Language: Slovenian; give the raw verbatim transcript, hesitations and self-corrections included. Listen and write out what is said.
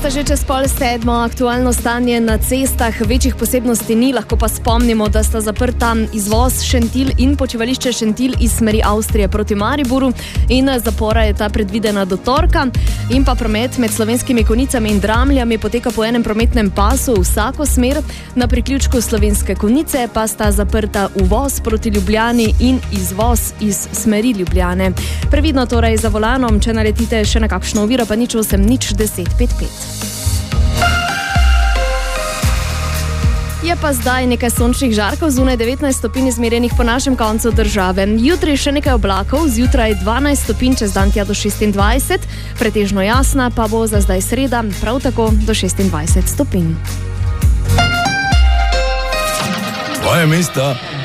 minuta že čez pol sedmo, aktualno stanje na cestah, večjih posebnosti ni, lahko pa spomnimo, da sta zaprta izvoz Šentilj in počivališče Šentilj iz smeri Avstrije proti Mariboru in zapora je ta predvidena do torka. In pa promet med Slovenskimi Konjicami in Dramljami poteka po enem prometnem pasu v vsako smer, na priključku Slovenske Konjice pa sta zaprta uvoz proti Ljubljani in izvoz iz smeri Ljubljane. Previdno torej za volanom, če naletite še na kakšno oviro, pa nič osem nič deset pet pet. Je pa zdaj nekaj sončnih žarkov, zunaj devetnajst stopinj izmerjenih po našem koncu države. Jutri še nekaj oblakov, zjutraj dvanajst stopinj, čez dan tja do šestindvajset, pretežno jasna pa bo za zdaj sreda, prav tako do šestindvajset stopinj. Tvoje mesto.